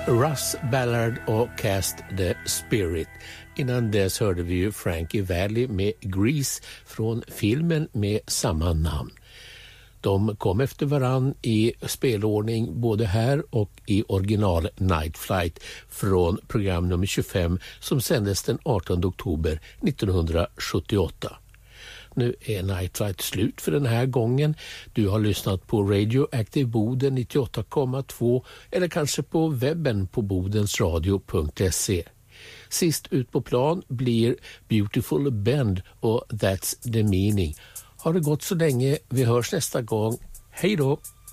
Russ Ballard och Cast the Spirit. Innan dess hörde vi ju Frankie Valli med Grease från filmen med samma namn. De kom efter varann i spelordning både här och i original Night Flight från program nummer 25 som sändes den 18 oktober 1978. Nu är Night Flight slut för den här gången. Du har lyssnat på Radioactive Boden 98,2 eller kanske på webben på bodensradio.se. Sist ut på plan blir Beautiful Bend och That's the Meaning. Har det gått så länge, vi hörs nästa gång. Hej då!